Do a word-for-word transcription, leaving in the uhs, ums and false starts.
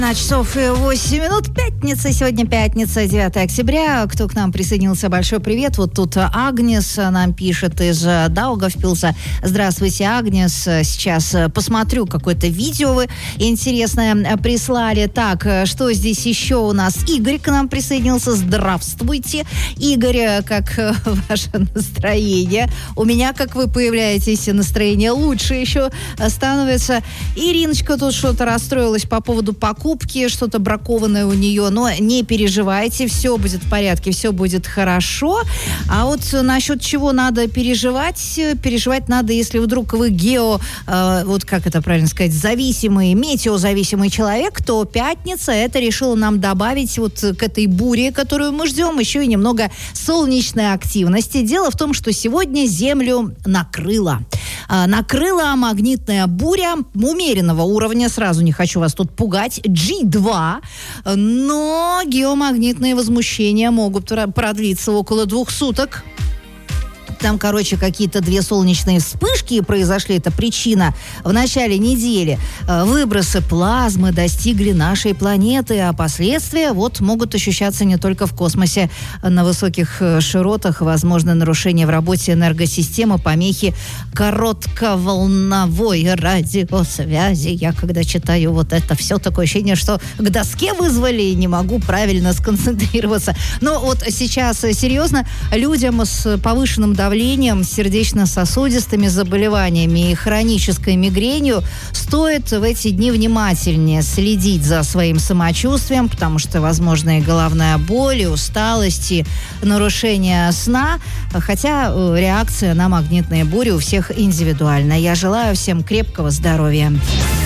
На часов восемь минут. Пятница. Сегодня пятница, девятое октября. Кто к нам присоединился, большой привет. Вот тут Агнес нам пишет из Даугавпилса. Здравствуйте, Агнес. Сейчас посмотрю, какое-то видео вы интересное прислали. Так, что здесь еще у нас? Игорь к нам присоединился. Здравствуйте. Игорь, как ваше настроение? У меня, как вы появляетесь, настроение лучше еще становится. Ириночка тут что-то расстроилась по поводу покупки. Что-то бракованное у нее, но не переживайте, все будет в порядке, все будет хорошо. А вот насчет чего надо переживать, переживать надо, если вдруг вы гео, э, вот как это правильно сказать, зависимый, метеозависимый человек, то пятница это решила нам добавить вот к этой буре, которую мы ждем, еще и немного солнечной активности. Дело в том, что сегодня Землю накрыло. Э, накрыла магнитная буря умеренного уровня, сразу не хочу вас тут пугать, джи два, но геомагнитные возмущения могут продлиться около двух суток. Там, короче, какие-то две солнечные вспышки произошли, это причина. В начале недели выбросы плазмы достигли нашей планеты, а последствия вот могут ощущаться не только в космосе. На высоких широтах возможно нарушение в работе энергосистемы, помехи коротковолновой радиосвязи. Я когда читаю вот это все, такое ощущение, что к доске вызвали и не могу правильно сконцентрироваться. Но вот сейчас серьезно, людям с повышенным давлением, сердечно-сосудистыми заболеваниями и хронической мигренью стоит в эти дни внимательнее следить за своим самочувствием, потому что возможна и головная боль, и усталость, и нарушение сна, хотя реакция на магнитные бури у всех индивидуальна. Я желаю всем крепкого здоровья.